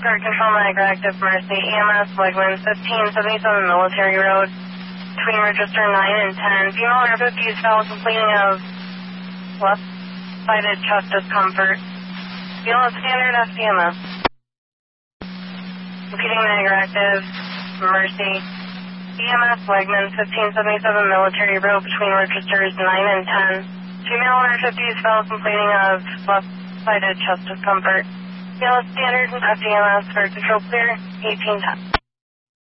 Guard Control Niagara Active Mercy, EMS Wegmans 1577 Military Road, between register 9 and 10. Female under 50s fell complaining of left-sided chest discomfort. Female standard FDMS. Repeating Niagara Active Mercy, EMS Wegmans 1577 Military Road, between registers 9 and 10. Female under 50s fell complaining of left-sided chest discomfort. Female standard FDMS for control clear 1810.